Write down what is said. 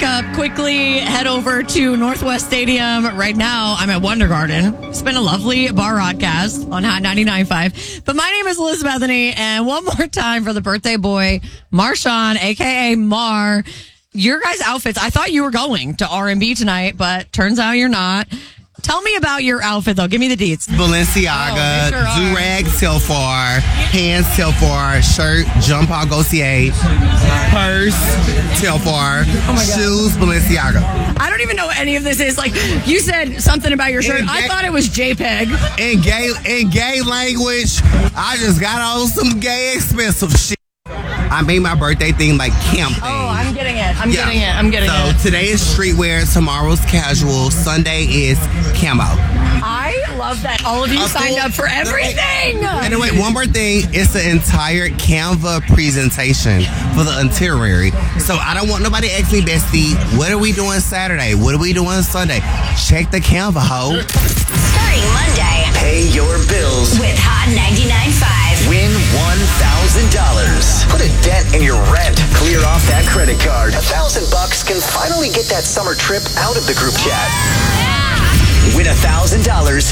wake up, quickly head over to Northwest Stadium. Right now, I'm at Wonder Garden. It's been a lovely bar broadcast on Hot 99.5. But my name is Liz Bethany, and one more time for the birthday boy, Marshawn, a.k.a. Mar. Your guys' outfits, I thought you were going to R&B tonight, but turns out you're not. Tell me about your outfit, though. Give me the deets. Balenciaga, Sure do-rag Telfar, pants Telfar, shirt Jean Paul Gaultier, purse Telfar, shoes Balenciaga. I don't even know what any of this is. Like, you said something about your shirt. I thought it was JPEG. In gay language, I just got on some gay expensive shit. I made my birthday thing like camp thing. Oh, I'm getting it. I'm getting it. So today is streetwear, tomorrow's casual, Sunday is camo. I love that all of you signed up for everything. Anyway, one more thing. It's the entire Canva presentation for the interior. So I don't want nobody asking me, bestie, what are we doing Saturday? What are we doing Sunday? Check the Canva, ho. Starting Monday, Pay your bills. with Hot 99.5. Win $1,000. Put a dent in your rent. Clear off that credit card. $1,000 can finally get that summer trip out of the group chat. Win $1,000